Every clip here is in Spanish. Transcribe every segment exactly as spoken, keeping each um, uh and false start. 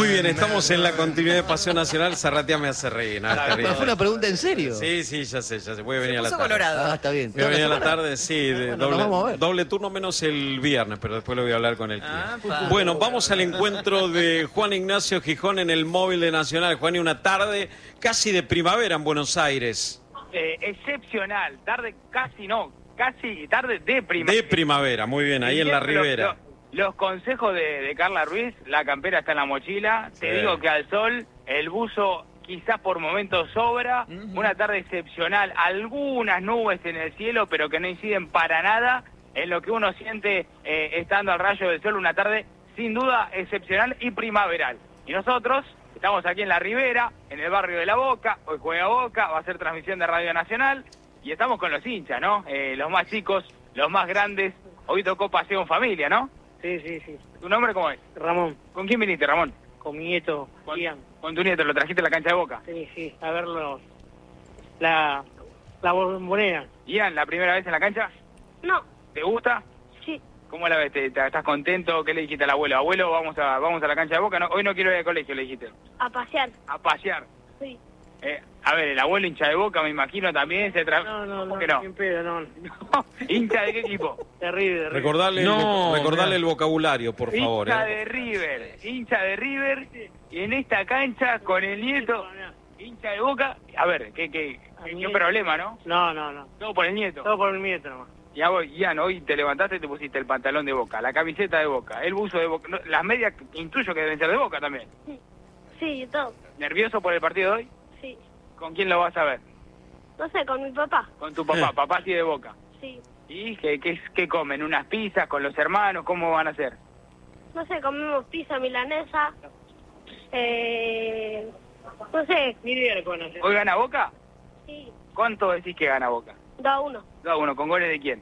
Muy bien, estamos en la continuidad de Pasión Nacional. Zarratea me hace reír. No, está bien. ¿Pero fue una pregunta en serio? Sí, sí, ya sé, ya sé. Voy a venir a la puso tarde. colorado. Ah, está bien. Voy a venir a la semana? tarde, sí, de Bueno, nos vamos a doble, ver. doble turno menos el viernes, pero después lo voy a hablar con el Ah, cliente. pa. Bueno, vamos al encuentro de Juan Ignacio Gijón en el móvil de Nacional. Juan, y una tarde casi de primavera en Buenos Aires. Eh, excepcional, tarde casi no, casi tarde de primavera. De primavera, muy bien, ahí en la Siempre lo- ribera. lo- Los consejos de, de Carla Ruiz, la campera está en la mochila, Sí. te digo que al sol, el buzo quizás por momentos sobra, Ujú. una tarde excepcional, algunas nubes en el cielo, pero que no inciden para nada en lo que uno siente eh, estando al rayo del sol, una tarde sin duda excepcional y primaveral. Y nosotros estamos aquí en la ribera, en el barrio de La Boca, hoy juega Boca, va a ser transmisión de Radio Nacional, y estamos con los hinchas, ¿no? Eh, los más chicos, los más grandes, hoy tocó paseo en familia, ¿no? Sí, sí, sí. ¿Tu nombre cómo es? Ramón, ¿Con quién viniste, Ramón? con mi nieto, Con, Ian. con tu nieto, ¿lo trajiste a la cancha de Boca? Sí, sí, a verlo. La, la bombonera. Ian, ¿la primera vez en la cancha? No, ¿Te gusta? sí, ¿Cómo la ves? ¿Te- te- ¿Estás contento? ¿Qué le dijiste al abuelo? Abuelo, vamos a vamos a la cancha de Boca. No, hoy no quiero ir al colegio, le dijiste. a pasear. A pasear. Sí. Eh, a ver, el abuelo hincha de Boca, me imagino, también se tra... No, no, ¿Cómo no, que no? sin pedo, no. ¿Hincha de qué equipo? Terrible, terrible. Recordarle, No, el, recordarle mirá. el vocabulario, por favor. Hincha ¿eh? de River, hincha de River, y en esta cancha con el nieto, hincha de Boca. A ver, ¿qué, qué, qué, qué problema, no? No, no, no. Todo por el nieto. Todo por el nieto nomás. Y a vos, Ian, hoy te levantaste y te pusiste el pantalón de Boca, la camiseta de Boca, el buzo de Boca, no, las medias intuyo que deben ser de Boca también. Sí, todo. ¿Nervioso por el partido de hoy? Sí. ¿Con quién lo vas a ver? No sé, con mi papá. Con tu papá, Eh. papá sí de Boca. Sí. ¿Y qué, qué, qué comen? ¿Unas pizzas con los hermanos? ¿Cómo van a hacer? No sé, comemos pizza milanesa. Eh, no sé. Ni idea de lo que van a hacer. ¿Hoy gana Boca? Sí. ¿Cuánto decís que gana Boca? dos a uno. dos a uno, ¿con goles de quién?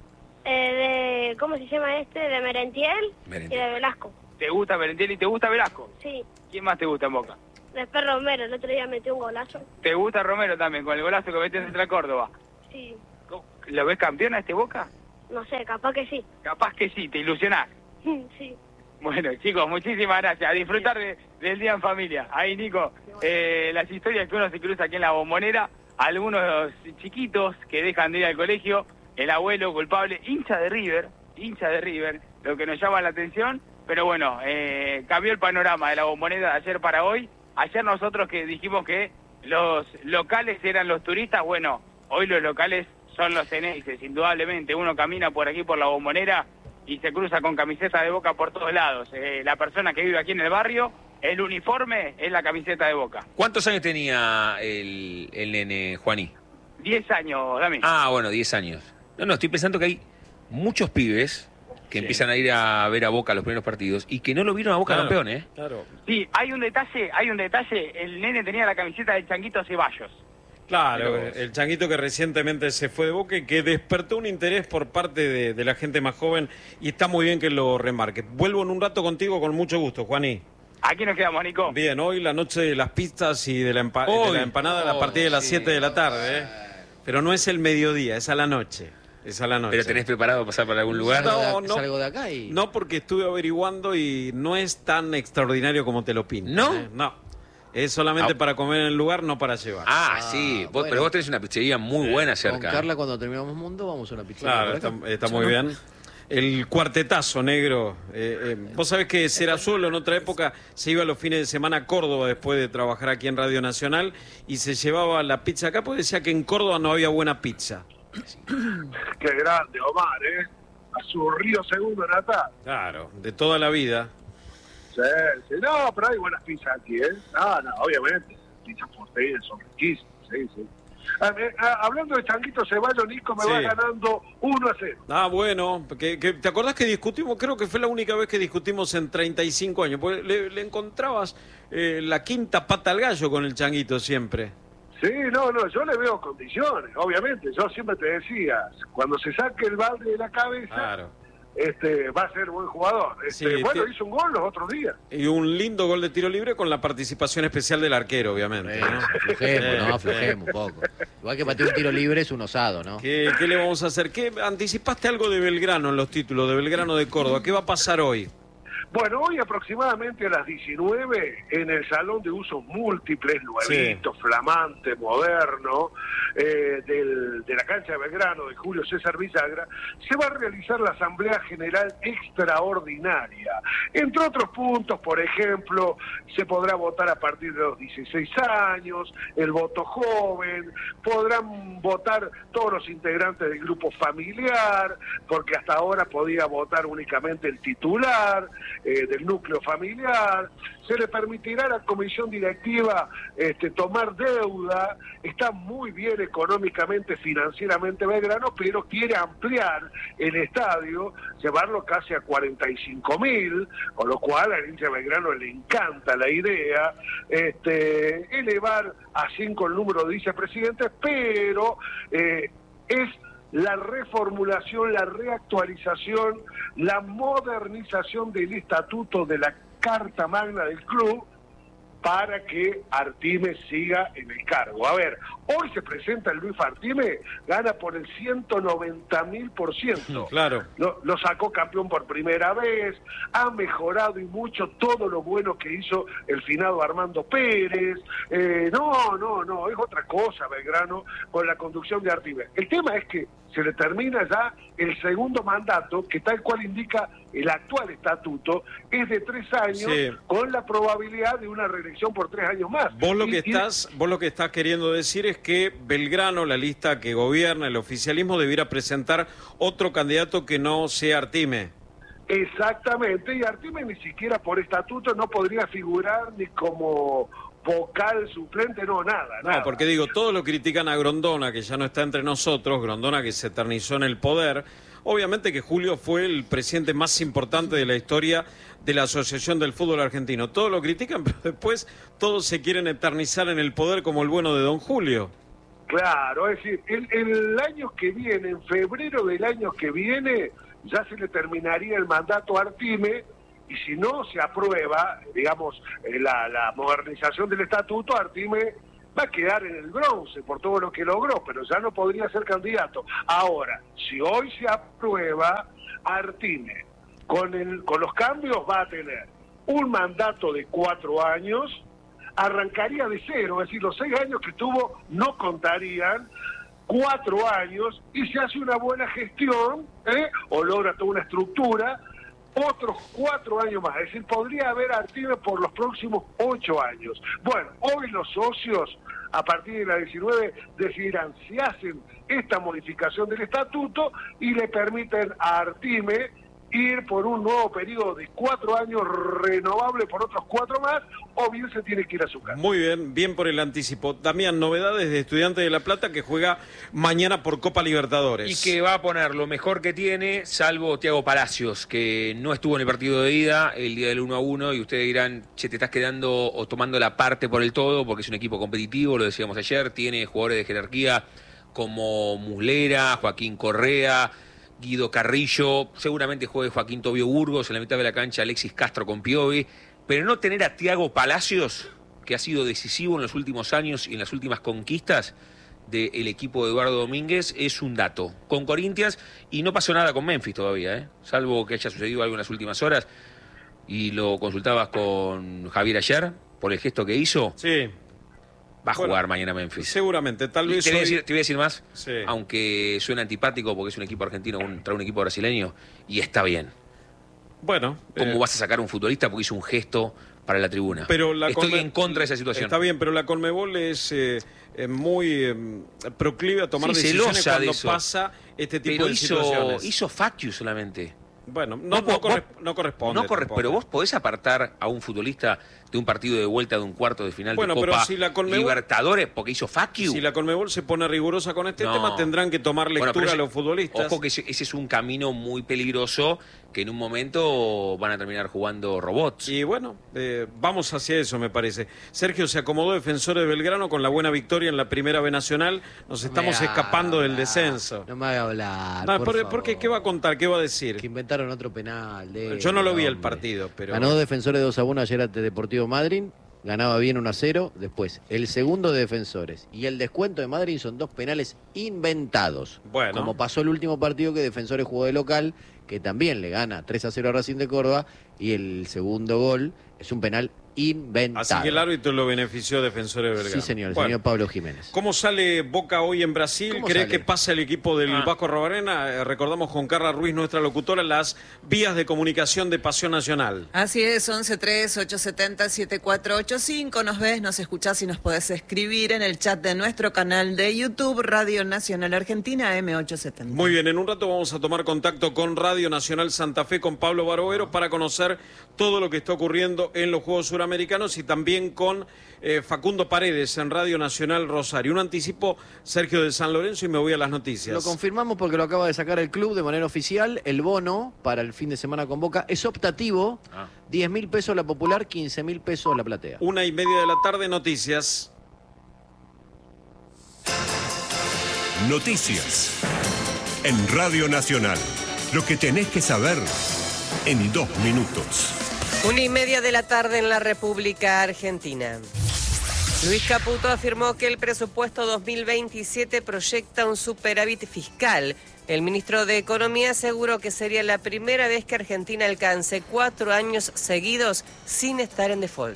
Eh, de, ¿cómo se llama este? De Merentiel, Merentiel. y de Velasco. ¿Te gusta Merentiel y te gusta Velasco? Sí. ¿Quién más te gusta en Boca? Después Romero, el otro día metió un golazo. ¿Te gusta Romero también, con el golazo que metió contra Córdoba? Sí. ¿Cómo? ¿Lo ves campeón a este Boca? No sé, capaz que sí. Capaz que sí, te ilusionás. Sí. Bueno, chicos, muchísimas gracias. A disfrutar de- del día en familia. Ahí, Nico, eh, las historias que uno se cruza aquí en la Bombonera, algunos chiquitos que dejan de ir al colegio, el abuelo culpable, hincha de River, hincha de River, lo que nos llama la atención, pero bueno, eh, cambió el panorama de la Bombonera de ayer para hoy. Ayer nosotros que dijimos que los locales eran los turistas, bueno, hoy los locales son los ceneices, indudablemente. Uno camina por aquí por la Bombonera y se cruza con camiseta de Boca por todos lados. Eh, la persona que vive aquí en el barrio, el uniforme es la camiseta de Boca. ¿Cuántos años tenía el, el nene Juaní? Diez años, Dami. Ah, bueno, diez años. No, no, estoy pensando que hay muchos pibes que Sí. empiezan a ir a ver a Boca los primeros partidos y que no lo vieron a Boca Claro, campeón, ¿eh? Claro. Sí, hay un detalle, hay un detalle. El nene tenía la camiseta del Changuito Ceballos. Claro, Mirá vos. el changuito que recientemente se fue de Boca y que despertó un interés por parte de, de la gente más joven y está muy bien que lo remarque. Vuelvo en un rato contigo con mucho gusto, Juaní. Aquí nos quedamos, Nico. Bien, hoy la noche de las pizzas y de la, empa- de Hoy. la empanada a Oh, partir de las sí. siete de la tarde, ¿eh? Pero no es el mediodía, es a la noche. Es a la noche. ¿Pero tenés preparado pasar por algún lugar? No, Salgo de- no. Salgo de acá y... No, porque estuve averiguando y no es tan extraordinario como te lo pintan. ¿No? ¿eh? No. Es solamente Ah. para comer en el lugar, no para llevar. Ah, Ah, sí. Vos- bueno. Pero vos tenés una pizzería muy Sí. buena Con cerca. Carla, cuando terminamos Mundo, vamos a una pizza. Claro, está, está muy bien. El cuartetazo negro. Eh, eh, vos sabés que Serazuelo en otra época se iba los fines de semana a Córdoba después de trabajar aquí en Radio Nacional y se llevaba la pizza acá porque decía que en Córdoba no había buena pizza. Qué grande, Omar, ¿eh? A su río segundo natal. Claro, de toda la vida. Sí, sí. No, pero hay buenas pizzas aquí, ¿eh? No, no, obviamente. Pizzas porteñas son riquísimas, sí, sí. Ah, me- ah, hablando de Changuito Ceballos, Nico, me Sí. va ganando uno a cero. Ah, bueno, que, que- ¿te acordás que discutimos? Creo que fue la única vez que discutimos en treinta y cinco años, porque le, le encontrabas eh, la quinta pata al gallo con el Changuito siempre. Sí, no, no, yo le veo condiciones, obviamente. Yo siempre te decía, cuando se saque el balde de la cabeza, Claro. este, va a ser buen jugador. Este, Sí, bueno, te- hizo un gol los otros días. Y un lindo gol de tiro libre con la participación especial del arquero, obviamente. Eh, ¿no? aflojemos, ¿no? Eh, Aflojemos un poco. Igual que patear un tiro libre es un osado, ¿no? ¿Qué, qué le vamos a hacer? ¿Qué, anticipaste algo de Belgrano en los títulos, de Belgrano de Córdoba? ¿Qué va a pasar hoy? Bueno, hoy aproximadamente a las diecinueve, en el Salón de Usos Múltiples, nuevito, sí. flamante, moderno, eh, del, de la cancha de Belgrano, de Julio César Bisagra, se va a realizar la Asamblea General Extraordinaria. Entre otros puntos, por ejemplo, se podrá votar a partir de los dieciséis años, el voto joven, podrán votar todos los integrantes del grupo familiar, porque hasta ahora podía votar únicamente el titular eh, del núcleo familiar. Se le permitirá a la comisión directiva este, tomar deuda. Está muy bien económicamente, financieramente Belgrano, pero quiere ampliar el estadio, llevarlo casi a cuarenta y cinco mil, con lo cual al hincha de Belgrano le encanta la idea, este, elevar a cinco el número de vicepresidentes, pero eh, es la reformulación, la reactualización, la modernización del estatuto de la Carta Magna del club para que Artime siga en el cargo. A ver, hoy se presenta el Luis Artime, gana por el ciento noventa mil por ciento. Claro. Lo, lo sacó campeón por primera vez, ha mejorado y mucho todo lo bueno que hizo el finado Armando Pérez. Eh, no, no, no, es otra cosa Belgrano con la conducción de Artime. El tema es que se le termina ya el segundo mandato, que tal cual indica el actual estatuto, es de tres años, sí. con la probabilidad de una reelección por tres años más. Vos lo que y, estás, vos lo que estás queriendo decir es que Belgrano, la lista que gobierna el oficialismo, debiera presentar otro candidato que no sea Artime. Exactamente, y Artime ni siquiera por estatuto no podría figurar ni como vocal suplente, no, nada, No, nada. porque digo, todos lo critican a Grondona, que ya no está entre nosotros, Grondona que se eternizó en el poder. Obviamente que Julio fue el presidente más importante de la historia de la Asociación del Fútbol Argentino. Todos lo critican, pero después todos se quieren eternizar en el poder como el bueno de don Julio. Claro, es decir, el, el año que viene, en febrero del año que viene, ya se le terminaría el mandato a Artime, y si no se aprueba, digamos, la, la modernización del estatuto, Artime va a quedar en el bronce por todo lo que logró, pero ya no podría ser candidato. Ahora, si hoy se aprueba, Artime, con, el, con los cambios va a tener un mandato de cuatro años, arrancaría de cero, es decir, los seis años que tuvo no contarían, cuatro años, y se hace una buena gestión, ¿eh? o logra toda una estructura, otros cuatro años más, es decir, podría haber Artime por los próximos ocho años. Bueno, hoy los socios, a partir de la diecinueve, decidirán si hacen esta modificación del estatuto y le permiten a Artime ir por un nuevo periodo de cuatro años renovable por otros cuatro más, o bien se tiene que ir a su casa. Muy bien, bien por el anticipo. Damián, novedades de Estudiantes de La Plata que juega mañana por Copa Libertadores. Y que va a poner lo mejor que tiene, salvo Thiago Palacios, que no estuvo en el partido de ida el día del uno a uno, y ustedes dirán, che, te estás quedando o tomando la parte por el todo, porque es un equipo competitivo, lo decíamos ayer, tiene jugadores de jerarquía como Muslera, Joaquín Correa, Guido Carrillo, seguramente juegue Joaquín Tobio Burgos, en la mitad de la cancha Alexis Castro con Piovi, pero no tener a Thiago Palacios, que ha sido decisivo en los últimos años y en las últimas conquistas del equipo de Eduardo Domínguez, es un dato. Con Corinthians, y no pasó nada con Memphis todavía, ¿eh? Salvo que haya sucedido algo en las últimas horas, y lo consultabas con Javier ayer, por el gesto que hizo. Sí. Va a bueno, jugar mañana Memphis. Seguramente, tal vez. Te voy, hoy... a decir, te voy a decir más, sí. aunque suena antipático porque es un equipo argentino contra un equipo brasileño, y está bien. Bueno. ¿Cómo eh... vas a sacar a un futbolista porque hizo un gesto para la tribuna? Pero la Estoy Conme... en contra de esa situación. Está bien, pero la Conmebol es eh, eh, muy eh, proclive a tomar sí, decisiones cuando de pasa este tipo pero de hizo, situaciones. hizo fact you solamente. Bueno, no, vos, no, corre, vos, no corresponde. No corre, pero vos podés apartar a un futbolista de un partido de vuelta de un cuarto de final bueno, de Copa pero si la Conmebol, Libertadores porque hizo fuck you. Si la Conmebol se pone rigurosa con este no. tema, tendrán que tomar lectura bueno, ese, a los futbolistas. Ojo que ese, ese es un camino muy peligroso que en un momento van a terminar jugando robots. Y bueno, eh, vamos hacia eso, me parece. Sergio se acomodó Defensor de Belgrano con la buena victoria en la Primera B Nacional. Nos estamos no escapando hablar, del descenso. No me haga hablar. No, por por, favor. ¿Por qué? ¿Qué va a contar? ¿Qué va a decir? Que inventaron otro penal. De Yo no lo vi hombre. el partido, pero... Ganó Defensores dos a uno ayer ante Deportivo Madryn. ganaba bien uno a cero, después el segundo de Defensores y el descuento de Madrid son dos penales inventados. Bueno. Como pasó el último partido que Defensores jugó de local, que también le gana tres a cero a Racing de Córdoba, y el segundo gol es un penal inventado. Así que el árbitro lo benefició Defensores de Belgrano. Sí, señor, el bueno. señor Pablo Jiménez. ¿Cómo sale Boca hoy en Brasil? ¿Cree que pasa el equipo del Ah. Vasco Arrobarena? Eh, recordamos con Carla Ruiz, nuestra locutora, las vías de comunicación de Pasión Nacional. Así es, once tres ocho siete cero siete cuatro ocho cinco. Nos ves, nos escuchás y nos podés escribir en el chat de nuestro canal de YouTube, Radio Nacional Argentina M ochocientos setenta. Muy bien, en un rato vamos a tomar contacto con Radio Nacional Santa Fe, con Pablo Barovero, para conocer todo lo que está ocurriendo en los Juegos Suramericanos, y también con eh, Facundo Paredes en Radio Nacional Rosario. Un anticipo, Sergio de San Lorenzo, y me voy a las noticias. Lo confirmamos porque lo acaba de sacar el club de manera oficial. El bono para el fin de semana con Boca es optativo. Ah. diez mil pesos la popular, quince mil pesos la platea. Una y media de la tarde, noticias. Noticias. En Radio Nacional. Lo que tenés que saber en dos minutos. Una y media de la tarde en la República Argentina. Luis Caputo afirmó que el presupuesto dos mil veintisiete proyecta un superávit fiscal. El ministro de Economía aseguró que sería la primera vez que Argentina alcance cuatro años seguidos sin estar en default.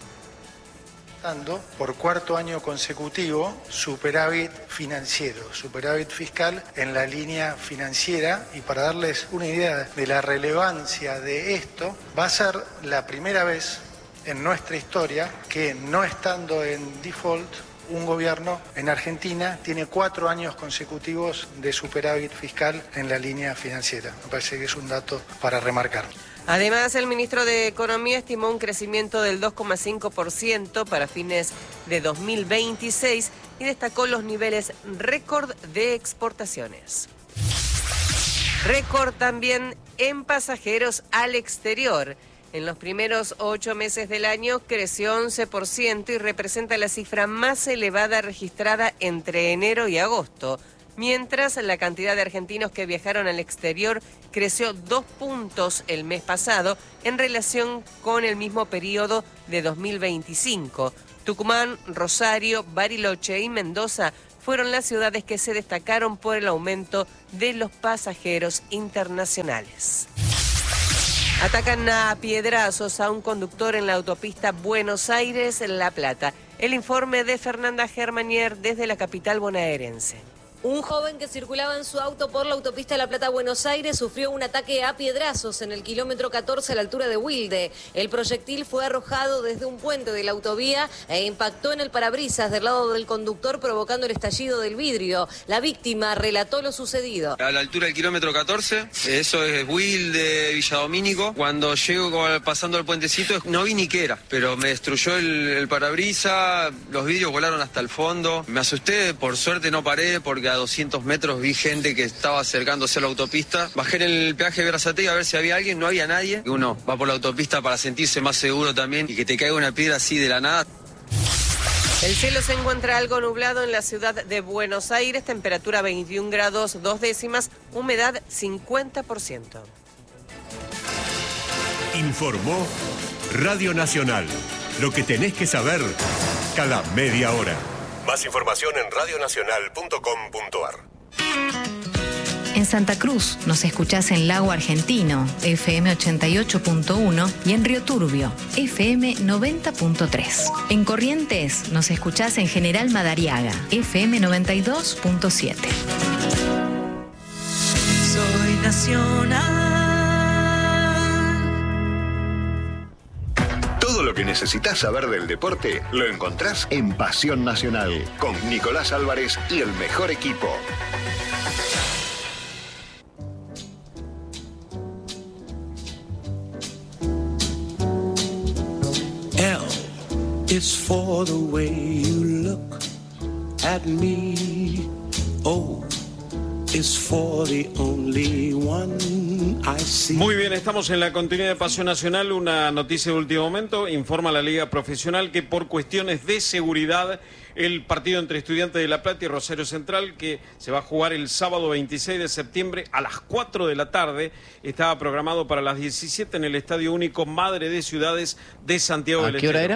Por cuarto año consecutivo, superávit financiero, superávit fiscal en la línea financiera, y para darles una idea de la relevancia de esto, va a ser la primera vez en nuestra historia que, no estando en default, un gobierno en Argentina tiene cuatro años consecutivos de superávit fiscal en la línea financiera. Me parece que es un dato para remarcar. Además, el ministro de Economía estimó un crecimiento del dos coma cinco por ciento para fines de dos mil veintiséis y destacó los niveles récord de exportaciones. Récord también en pasajeros al exterior. En los primeros ocho meses del año creció once por ciento y representa la cifra más elevada registrada entre enero y agosto. Mientras la cantidad de argentinos que viajaron al exterior creció dos puntos el mes pasado en relación con el mismo periodo de dos mil veinticinco. Tucumán, Rosario, Bariloche y Mendoza fueron las ciudades que se destacaron por el aumento de los pasajeros internacionales. Atacan a piedrazos a un conductor en la autopista Buenos Aires-La Plata. El informe de Fernanda Germanier desde la capital bonaerense. Un joven que circulaba en su auto por la autopista La Plata-Buenos Aires sufrió un ataque a piedrazos en el kilómetro catorce a la altura de Wilde. El proyectil fue arrojado desde un puente de la autovía e impactó en el parabrisas del lado del conductor, provocando el estallido del vidrio. La víctima relató lo sucedido. A la altura del kilómetro catorce, eso es Wilde, Villadomínico. Cuando llego pasando el puentecito, no vi ni qué era, pero me destruyó el, el parabrisas, los vidrios volaron hasta el fondo. Me asusté, por suerte no paré porque a doscientos metros vi gente que estaba acercándose a la autopista. Bajé en el peaje de Berazategui a ver si había alguien, no había nadie. Uno va por la autopista para sentirse más seguro también, y que te caiga una piedra así de la nada. El cielo se encuentra algo nublado en la ciudad de Buenos Aires, temperatura veintiún grados dos décimas, humedad cincuenta por ciento. Informó Radio Nacional. Lo que tenés que saber cada media hora. Más información en radio nacional punto com punto ar. En Santa Cruz nos escuchás en Lago Argentino, F M ochenta y ocho punto uno, y en Río Turbio, F M noventa punto tres. En Corrientes nos escuchás en General Madariaga, F M noventa y dos punto siete. Soy nacional. Todo lo que necesitas saber del deporte lo encontrás en Pasión Nacional, con Nicolás Álvarez y el mejor equipo. L is for the way you look at me. O is for the only one I see. Muy bien, estamos en la continuidad de Pasión Nacional. Una noticia de último momento. Informa la Liga Profesional que por cuestiones de seguridad el partido entre Estudiantes de La Plata y Rosario Central, que se va a jugar el sábado veintiséis de septiembre a las cuatro de la tarde, estaba programado para las diecisiete en el Estadio Único Madre de Ciudades de Santiago del Estero. ¿A qué hora era?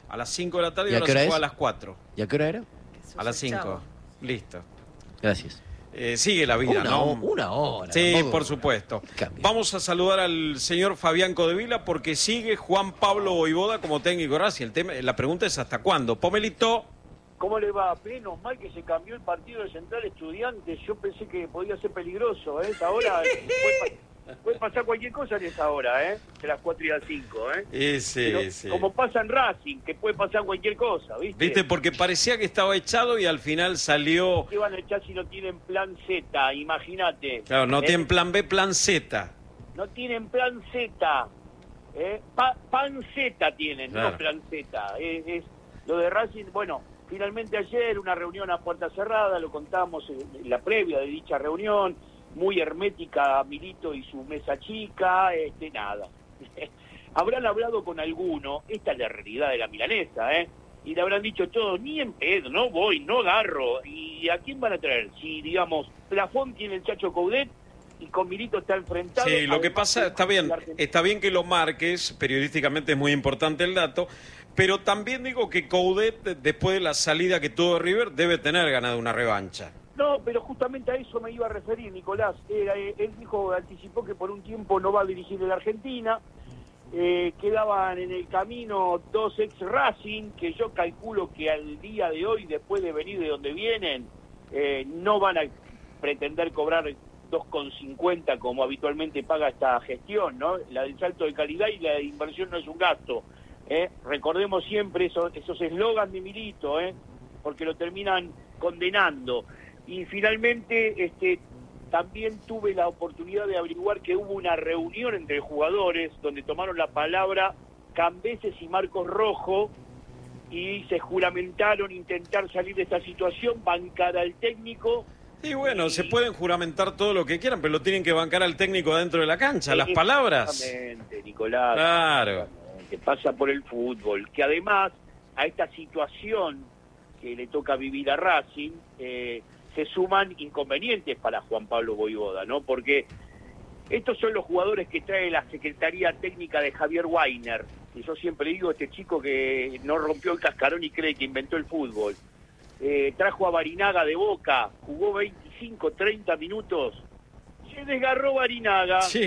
a las cinco de la tarde y, ¿Y a ahora qué hora se juega a es? las cuatro. ¿Y a qué hora era? A las cinco. Listo. Gracias. Eh, sigue la vida, Una ¿no? ho- una hora, Sí, tampoco- por supuesto. Vamos a saludar al señor Fabián Codevila porque sigue Juan Pablo Voivoda como técnico de Racing. El tema, la pregunta es ¿hasta cuándo? Pomelito. ¿Cómo le va? Menos mal que se cambió el partido de Central Estudiantes. Yo pensé que podía ser peligroso, ¿eh? Esa hora puede, pa- puede pasar cualquier cosa en esa hora, ¿eh? De las cuatro y las cinco, ¿eh? Ese, Pero ese. como pasa en Racing, que puede pasar cualquier cosa, ¿viste? ¿Viste? Porque parecía que estaba echado y al final salió... ¿Qué van a echar si no tienen plan Z? Imagínate. Claro, no ¿Eh? tienen plan B, plan Z. No tienen plan Z. ¿eh? Pa- pan Z tienen, Claro. no plan Z. Es, es lo de Racing, bueno, finalmente ayer una reunión a puerta cerrada, lo contamos en, en la previa de dicha reunión, muy hermética Milito y su mesa chica, este nada. Habrán hablado con alguno, esta es la realidad de la milanesa, ¿eh? Y le habrán dicho todos, ni en pedo, no voy, no agarro. ¿Y a quién van a traer? Si, digamos, Plafón tiene el Chacho Coudet y con Milito está enfrentado. Sí, lo que además, pasa, está bien, está bien que lo marques, periodísticamente es muy importante el dato, pero también digo que Coudet, después de la salida que tuvo de River, debe tener ganas de una revancha. No, pero justamente a eso me iba a referir, Nicolás. Era, eh, él dijo, anticipó que por un tiempo no va a dirigir en la Argentina. Eh, quedaban en el camino dos ex Racing, que yo calculo que al día de hoy, después de venir de donde vienen, eh, no van a pretender cobrar dos con cincuenta como habitualmente paga esta gestión, ¿no? La del salto de calidad y la de inversión no es un gasto. ¿eh? Recordemos siempre esos esos eslogans de Milito, ¿eh? Porque lo terminan condenando. Y finalmente, este, también tuve la oportunidad de averiguar que hubo una reunión entre jugadores donde tomaron la palabra Cambeses y Marcos Rojo y se juramentaron intentar salir de esta situación, bancar al técnico. Y bueno, se pueden juramentar todo lo que quieran, pero lo tienen que bancar al técnico adentro de la cancha, las palabras. Exactamente, Nicolás. Claro. Que pasa por el fútbol, que además a esta situación que le toca vivir a Racing, eh, se suman inconvenientes para Juan Pablo Voivoda, ¿no? Porque estos son los jugadores que trae la Secretaría Técnica de Javier Weiner, y yo siempre digo, este chico que no rompió el cascarón y cree que inventó el fútbol. Eh, trajo a Barinaga de Boca, jugó veinticinco, treinta minutos, se desgarró Barinaga, Sí,